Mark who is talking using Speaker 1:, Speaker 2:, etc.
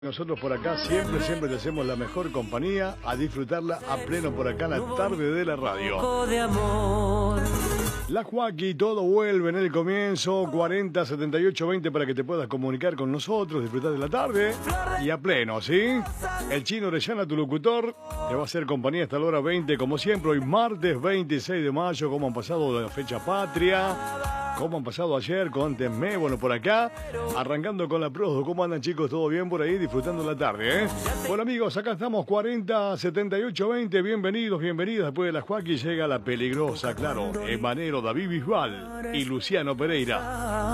Speaker 1: Nosotros por acá siempre te hacemos la mejor compañía, a disfrutarla a pleno por acá en la tarde de la radio. La Joaquí, todo vuelve en el comienzo, 40 78 20 para que te puedas comunicar con nosotros, disfrutar de la tarde y a pleno, ¿sí? El Chino Orellana, tu locutor, te va a hacer compañía hasta la hora 20, como siempre, hoy martes 26 de mayo, como han pasado de la fecha patria. ¿Cómo han pasado ayer con Temé? Bueno, por acá, arrancando con la Prodo. ¿Cómo andan, chicos? ¿Todo bien por ahí? Disfrutando la tarde, ¿eh? Bueno, amigos, acá estamos 40 78 20. Bienvenidos, bienvenidas. Después de la Joaquín llega la peligrosa, claro. Emanero, David Bisbal y Luciano Pereira.